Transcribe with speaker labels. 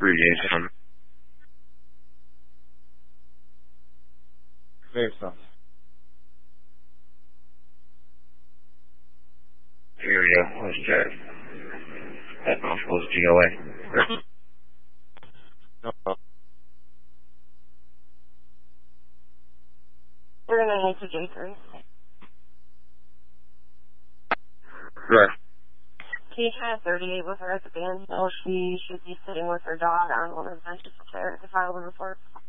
Speaker 1: abbreviation.
Speaker 2: Very so.
Speaker 1: Here we go. Let's check. That was GOA.
Speaker 2: No.
Speaker 3: We're going to need to J3.
Speaker 1: Right.
Speaker 3: Can you try a 38 with her at the band? No, she should be sitting with her dog on one of the benches upstairs to file the report.